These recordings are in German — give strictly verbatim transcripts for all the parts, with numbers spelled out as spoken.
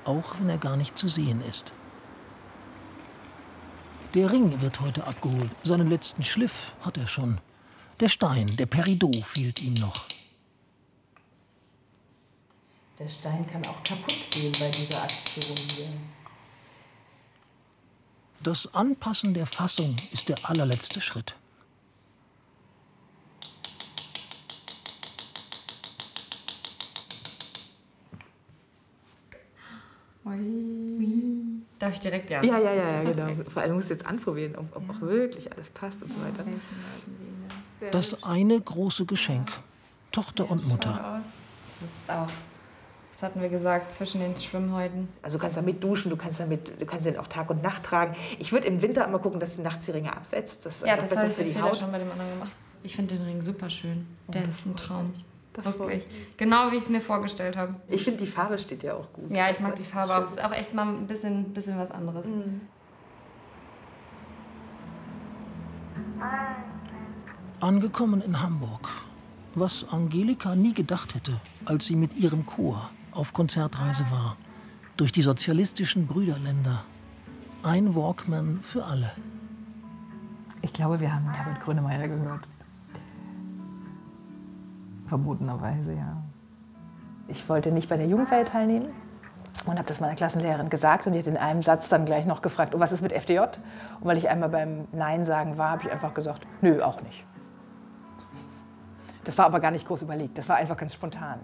auch wenn er gar nicht zu sehen ist. Der Ring wird heute abgeholt. Seinen letzten Schliff hat er schon. Der Stein, der Peridot, fehlt ihm noch. Der Stein kann auch kaputt gehen bei dieser Aktion hier. Das Anpassen der Fassung ist der allerletzte Schritt. Darf ich direkt ja? Ja, ja, ja, ja, genau. Vor allem musst du jetzt anprobieren, ob, ob auch wirklich alles passt und so weiter. Das eine große Geschenk. Tochter und Mutter. Sitzt auch. Das hatten wir gesagt, zwischen den Schwimmhäuten. Also du kannst damit duschen, du kannst, damit, du kannst den auch Tag und Nacht tragen. Ich würde im Winter immer gucken, dass du nachts die Ringe absetzt. Das ja, das habe ich für den die Fehler Haut. schon bei dem anderen gemacht. Ich finde den Ring super schön. Der Oh, ist ein Traum. Das Wirklich. Genau wie ich es mir vorgestellt habe. Ich finde, die Farbe steht ja auch gut. Ja, ich mag die Farbe auch. Es ist auch echt mal ein bisschen, bisschen was anderes. Mhm. Angekommen in Hamburg. Was Angelika nie gedacht hätte, als sie mit ihrem Chor auf Konzertreise war. Durch die sozialistischen Brüderländer. Ein Walkman für alle. Ich glaube, wir haben Herbert Grönemeyer gehört. Verbotenerweise, ja. Ich wollte nicht bei der Jugendweihe teilnehmen und habe das meiner Klassenlehrerin gesagt. Und die hat in einem Satz dann gleich noch gefragt, oh, was ist mit F D J? Und weil ich einmal beim Nein sagen war, habe ich einfach gesagt, nö, auch nicht. Das war aber gar nicht groß überlegt, das war einfach ganz spontan.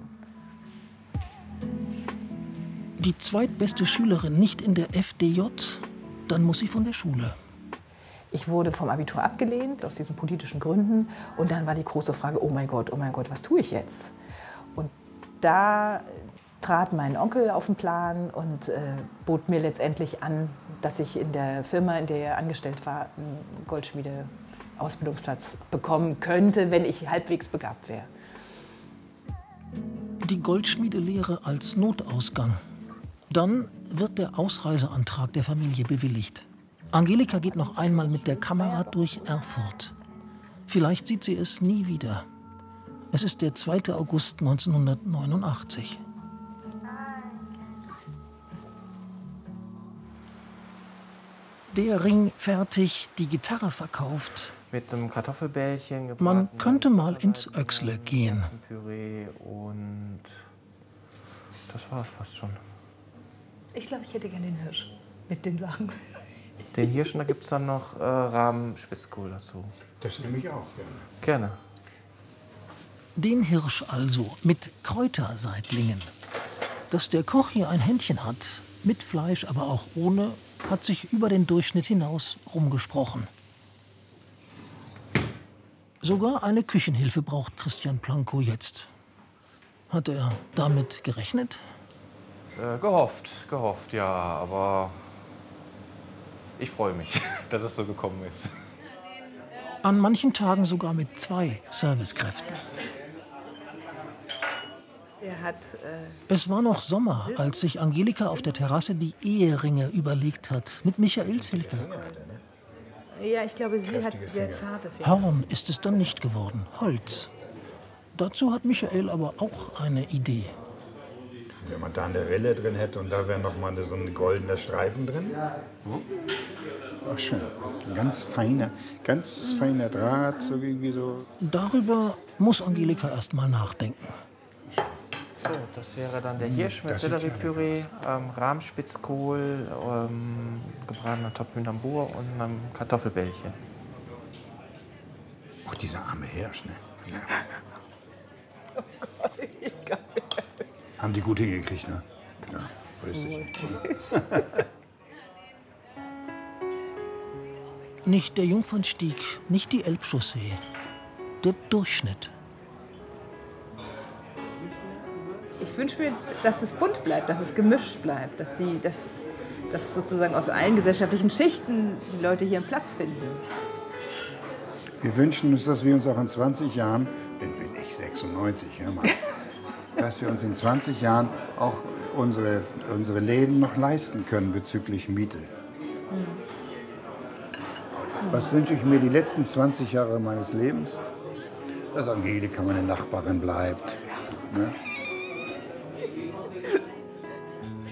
Die zweitbeste Schülerin nicht in der F D J, dann muss sie von der Schule. Ich wurde vom Abitur abgelehnt, aus diesen politischen Gründen. Und dann war die große Frage, oh mein Gott, oh mein Gott, was tue ich jetzt? Und da trat mein Onkel auf den Plan und äh, bot mir letztendlich an, dass ich in der Firma, in der er angestellt war, einen Goldschmiede-Ausbildungsplatz bekommen könnte, wenn ich halbwegs begabt wäre. Die Goldschmiedelehre als Notausgang. Dann wird der Ausreiseantrag der Familie bewilligt. Angelika geht noch einmal mit der Kamera durch Erfurt. Vielleicht sieht sie es nie wieder. Es ist der zweite August neunzehnhundertneunundachtzig. Der Ring fertig, die Gitarre verkauft. Mit einem Kartoffelbällchen. Man könnte mal ins Öxle gehen. Püree und das war es fast schon. Ich glaube, ich hätte gerne den Hirsch mit den Sachen. Den Hirsch, da gibt es dann noch äh, Rahmspitzkohl dazu. Das nehme ich auch gerne. Gerne. Den Hirsch also mit Kräuterseitlingen. Dass der Koch hier ein Händchen hat, mit Fleisch, aber auch ohne, hat sich über den Durchschnitt hinaus rumgesprochen. Sogar eine Küchenhilfe braucht Christian Plankow jetzt. Hat er damit gerechnet? Äh, gehofft, gehofft, ja, aber ich freue mich, dass es so gekommen ist. An manchen Tagen sogar mit zwei Servicekräften. Er hat, äh Es war noch Sommer, als sich Angelika auf der Terrasse die Eheringe überlegt hat, mit Michaels Hilfe. Ja, ich glaube, sie hat sehr zarte Finger. Horn ist es dann nicht geworden, Holz. Dazu hat Michael aber auch eine Idee. Wenn man da eine Rille drin hätte und da wäre noch mal so ein goldener Streifen drin. Hm? Ach schön. Ein ganz feiner, ganz feiner Draht, so irgendwie so. Darüber muss Angelika erst mal nachdenken. So, das wäre dann der Hirsch mit Das sieht ja Selleriepüree, ähm, Rahmspitzkohl, ähm, gebratener Topfhühnerbohr und einem Kartoffelbällchen. Ach, dieser arme Hirsch, ne? Ja. Oh Gott, ich kann nicht. Haben die gut hingekriegt, ne? Ja, grüß dich. Nicht der Jungfernstieg, nicht die Elbchaussee. Der Durchschnitt. Ich wünsche mir, dass es bunt bleibt, dass es gemischt bleibt, dass, die, dass, dass sozusagen aus allen gesellschaftlichen Schichten die Leute hier einen Platz finden. Wir wünschen uns, dass wir uns auch in zwanzig Jahren, bin, bin ich sechsundneunzig, hör mal, dass wir uns in zwanzig Jahren auch unsere, unsere Läden noch leisten können bezüglich Miete. Was wünsche ich mir die letzten zwanzig Jahre meines Lebens? Dass Angelika meine Nachbarin bleibt. Ne?